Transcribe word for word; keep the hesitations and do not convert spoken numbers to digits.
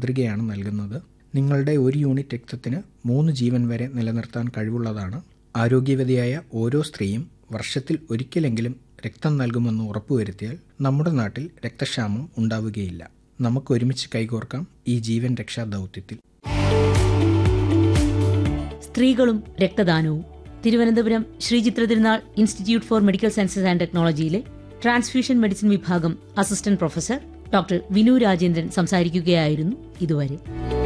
മാതൃകയാണ് നൽകുന്നത്. നിങ്ങളുടെ ഒരു യൂണിറ്റ് രക്തത്തിന് മൂന്ന് ജീവൻ വരെ നിലനിർത്താൻ കഴിവുള്ളതാണ്. ആരോഗ്യവതിയായ ഓരോ സ്ത്രീയും വർഷത്തിൽ ഒരിക്കലെങ്കിലും രക്തം നൽകുമെന്ന് ഉറപ്പുവരുത്തിയാൽ നമ്മുടെ നാട്ടിൽ രക്തക്ഷാമം ഉണ്ടാവുകയില്ല. നമുക്ക് ഒരുമിച്ച് കൈകോർക്കാം ഈ ജീവൻ രക്ഷാ ദൗത്യത്തിൽ. സ്ത്രീകളും രക്തദാനവും. തിരുവനന്തപുരം ശ്രീചിത്ര തിരുനാൾ institute four medical sciences and ടെക്നോളജിയിലെ transfusion medicine വിഭാഗം assistant professor doctor Vinu Rajendran സംസാരിക്കുകയായിരുന്നു ഇതുവരെ.